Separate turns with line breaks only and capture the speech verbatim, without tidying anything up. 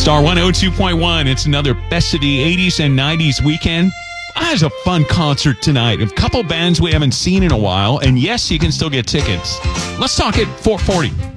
Star one oh two point one. It's another Best of the eighties and nineties weekend. That's a fun concert tonight. A couple bands we haven't seen in a while. And yes, you can still get tickets. Let's talk at four forty.